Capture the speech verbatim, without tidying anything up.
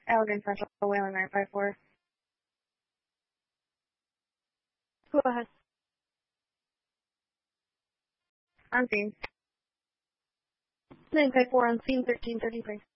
Elgin Central, Wayland nine five four. Go ahead. On scene. nine five four on scene, thirteen thirty-three.